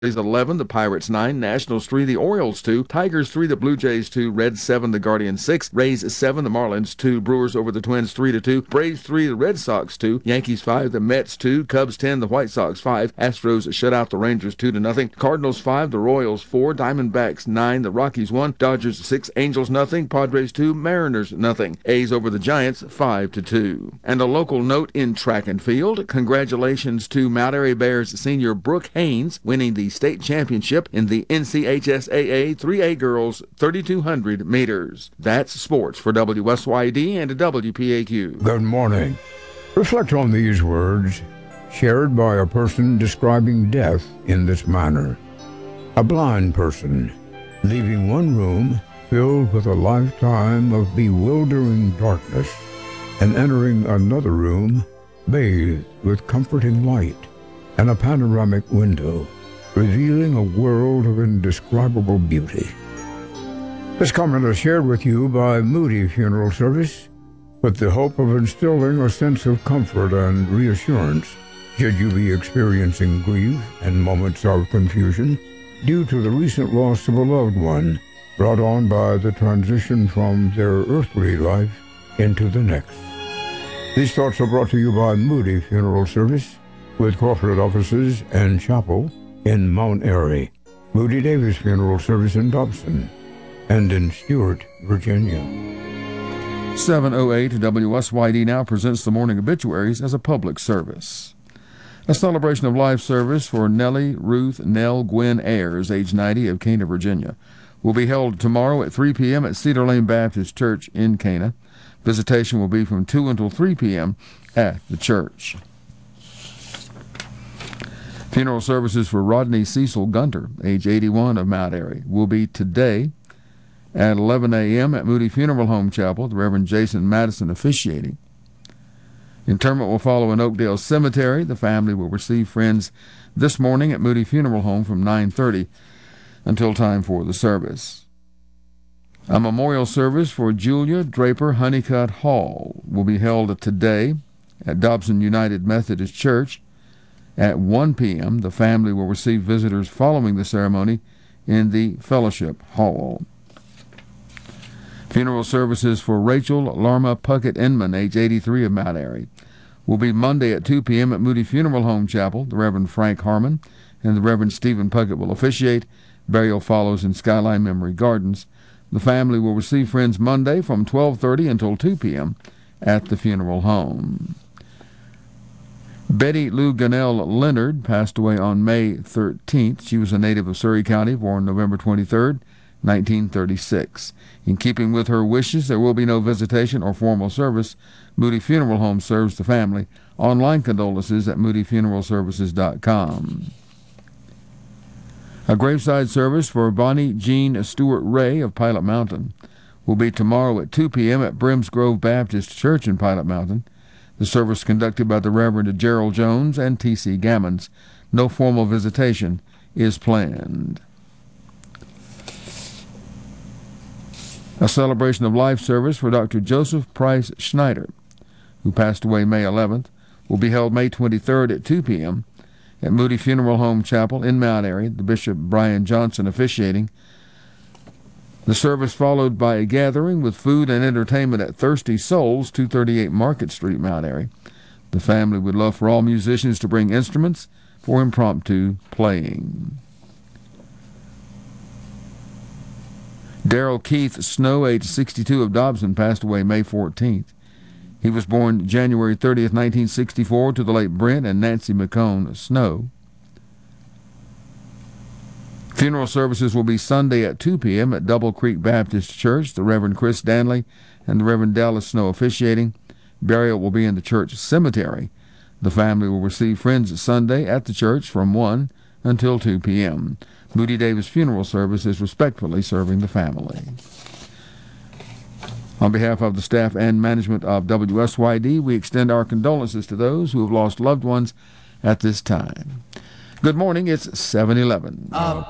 Rays 11, the Pirates 9, Nationals 3, the Orioles 2, Tigers 3, the Blue Jays 2, Reds 7, the Guardians 6, Rays 7, the Marlins 2, Brewers over the Twins 3-2, Braves 3, the Red Sox 2, Yankees 5, the Mets 2, Cubs 10, the White Sox 5, Astros shut out the Rangers 2-0, Cardinals 5, the Royals 4, Diamondbacks 9, the Rockies 1, Dodgers 6, Angels nothing, Padres 2, Mariners nothing, A's over the Giants 5-2. And a local note in track and field, congratulations to Mount Airy Bears senior Brooke Haynes winning the state championship in the NCHSAA 3A Girls 3,200 meters. That's sports for WSYD and WPAQ. Good morning. Reflect on these words shared by a person describing death in this manner. A blind person leaving one room filled with a lifetime of bewildering darkness and entering another room bathed with comforting light and a panoramic window, revealing a world of indescribable beauty. This comment is shared with you by Moody Funeral Service with the hope of instilling a sense of comfort and reassurance should you be experiencing grief and moments of confusion due to the recent loss of a loved one brought on by the transition from their earthly life into the next. These thoughts are brought to you by Moody Funeral Service with corporate offices and chapel in Mount Airy, Moody Davis Funeral Service in Dobson, and in Stewart, Virginia. 7:08 WSYD now presents the morning obituaries as a public service. A celebration of life service for Nellie Ruth Nell Gwen Ayers, age 90, of Cana, Virginia, will be held tomorrow at 3 p.m. at Cedar Lane Baptist Church in Cana. Visitation will be from 2 until 3 p.m. at the church. Funeral services for Rodney Cecil Gunter, age 81, of Mount Airy, will be today at 11 a.m. at Moody Funeral Home Chapel, the Reverend Jason Madison officiating. Interment will follow in Oakdale Cemetery. The family will receive friends this morning at Moody Funeral Home from 9:30 until time for the service. A memorial service for Julia Draper Honeycutt Hall will be held today at Dobson United Methodist Church at 1 p.m. The family will receive visitors following the ceremony in the Fellowship Hall. Funeral services for Rachel Larma Puckett Inman, age 83, of Mount Airy, will be Monday at 2 p.m. at Moody Funeral Home Chapel. The Reverend Frank Harmon and the Reverend Stephen Puckett will officiate. Burial follows in Skyline Memory Gardens. The family will receive friends Monday from 12:30 until 2 p.m. at the funeral home. Betty Lou Gunnell Leonard passed away on May 13th. She was a native of Surrey County, born November 23rd, 1936. In keeping with her wishes, there will be no visitation or formal service. Moody Funeral Home serves the family. Online condolences at moodyfuneralservices.com. A graveside service for Bonnie Jean Stewart Ray of Pilot Mountain will be tomorrow at 2 p.m. at Brims Grove Baptist Church in Pilot Mountain. The service conducted by the Reverend Gerald Jones and T.C. Gammons. No formal visitation is planned. A celebration of life service for Dr. Joseph Price Schneider, who passed away May 11th, will be held May 23rd at 2 p.m. at Moody Funeral Home Chapel in Mount Airy, the Bishop Brian Johnson officiating. The service followed by a gathering with food and entertainment at Thirsty Souls, 238 Market Street, Mount Airy. The family would love for all musicians to bring instruments for impromptu playing. Darrell Keith Snow, age 62, of Dobson, passed away May 14th. He was born January 30th, 1964, to the late Brent and Nancy McCone Snow. Funeral services will be Sunday at 2 p.m. at Double Creek Baptist Church, the Reverend Chris Danley and the Reverend Dallas Snow officiating. Burial will be in the church cemetery. The family will receive friends Sunday at the church from 1 until 2 p.m. Moody Davis Funeral Service is respectfully serving the family. On behalf of the staff and management of WSYD, we extend our condolences to those who have lost loved ones at this time. Good morning, it's 7:11.